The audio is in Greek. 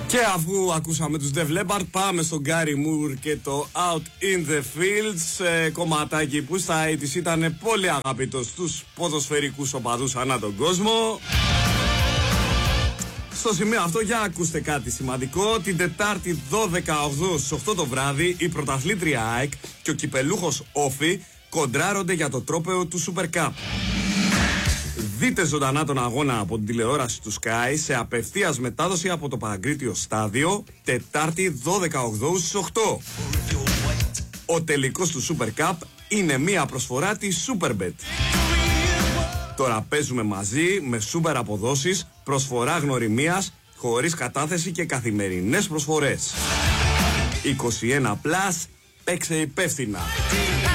Και αφού ακούσαμε τους Def Leppard, πάμε στον Gary Moore και το Out in the Fields, κομματάκι που στα 80's ήταν πολύ αγαπητό στους ποδοσφαιρικούς οπαδούς ανά τον κόσμο. Στο σημείο αυτό, για ακούστε κάτι σημαντικό. Την Τετάρτη 12 στις 8 το βράδυ, η πρωταθλήτρια ΑΕΚ και ο κυπελούχος Όφι κοντράρονται για το τρόπαιο του Super Cup. Δείτε ζωντανά τον αγώνα από την τηλεόραση του Sky σε απευθείας μετάδοση από το Παγκρίτιο Στάδιο, Τετάρτη 12 στις 8. Ο τελικός του Super Cup είναι μία προσφορά της Superbet. Τώρα παίζουμε μαζί με super αποδόσεις, προσφορά γνωριμίας, χωρίς κατάθεση και καθημερινές προσφορές. 21+, παίξε υπεύθυνα.